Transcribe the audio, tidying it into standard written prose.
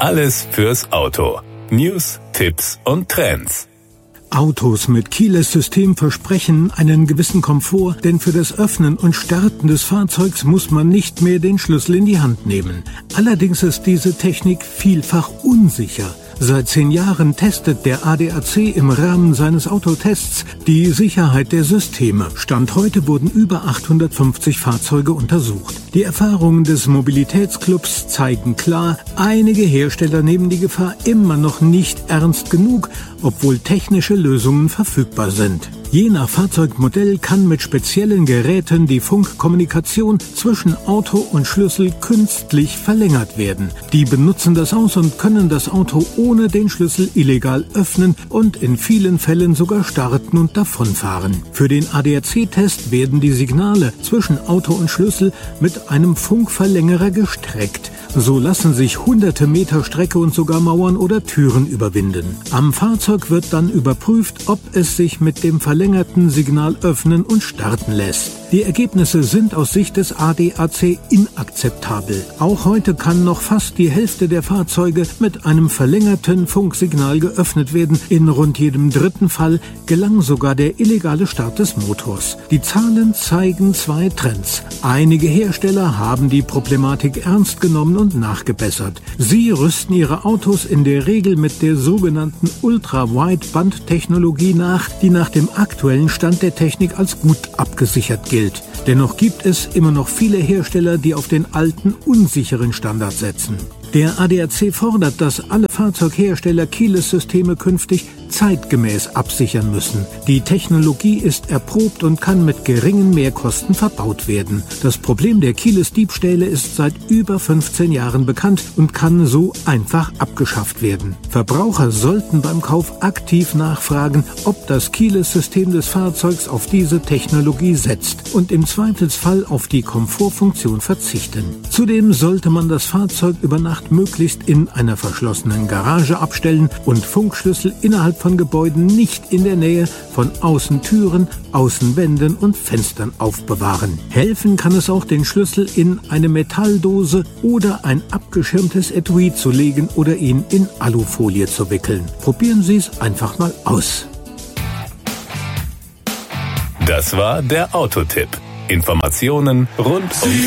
Alles fürs Auto. News, Tipps und Trends. Autos mit Keyless-System versprechen einen gewissen Komfort, denn für das Öffnen und Starten des Fahrzeugs muss man nicht mehr den Schlüssel in die Hand nehmen. Allerdings ist diese Technik vielfach unsicher. Seit 10 Jahren testet der ADAC im Rahmen seines Autotests die Sicherheit der Systeme. Stand heute wurden über 850 Fahrzeuge untersucht. Die Erfahrungen des Mobilitätsclubs zeigen klar, einige Hersteller nehmen die Gefahr immer noch nicht ernst genug, obwohl technische Lösungen verfügbar sind. Je nach Fahrzeugmodell kann mit speziellen Geräten die Funkkommunikation zwischen Auto und Schlüssel künstlich verlängert werden. Die benutzen das aus und können das Auto ohne den Schlüssel illegal öffnen und in vielen Fällen sogar starten und davonfahren. Für den ADAC-Test werden die Signale zwischen Auto und Schlüssel mit einem Funkverlängerer gestreckt. So lassen sich hunderte Meter Strecke und sogar Mauern oder Türen überwinden. Am Fahrzeug wird dann überprüft, ob es sich mit dem verlängerten Signal öffnen und starten lässt. Die Ergebnisse sind aus Sicht des ADAC inakzeptabel. Auch heute kann noch fast die Hälfte der Fahrzeuge mit einem verlängerten Funksignal geöffnet werden. In rund jedem dritten Fall gelang sogar der illegale Start des Motors. Die Zahlen zeigen 2 Trends. Einige Hersteller haben die Problematik ernst genommen und nachgebessert. Sie rüsten ihre Autos in der Regel mit der sogenannten Ultra-Wideband-Technologie nach, die nach dem aktuellen Stand der Technik als gut abgesichert gilt. Dennoch gibt es immer noch viele Hersteller, die auf den alten, unsicheren Standard setzen. Der ADAC fordert, dass alle Fahrzeughersteller Keyless-Systeme künftig zeitgemäß absichern müssen. Die Technologie ist erprobt und kann mit geringen Mehrkosten verbaut werden. Das Problem der Keyless-Diebstähle ist seit über 15 Jahren bekannt und kann so einfach abgeschafft werden. Verbraucher sollten beim Kauf aktiv nachfragen, ob das Keyless-System des Fahrzeugs auf diese Technologie setzt und im Zweifelsfall auf die Komfortfunktion verzichten. Zudem sollte man das Fahrzeug über Nacht möglichst in einer verschlossenen Garage abstellen und Funkschlüssel innerhalb von Gebäuden nicht in der Nähe von Außentüren, Außenwänden und Fenstern aufbewahren. Helfen kann es auch, den Schlüssel in eine Metalldose oder ein abgeschirmtes Etui zu legen oder ihn in Alufolie zu wickeln. Probieren Sie es einfach mal aus. Das war der Autotipp. Informationen rund um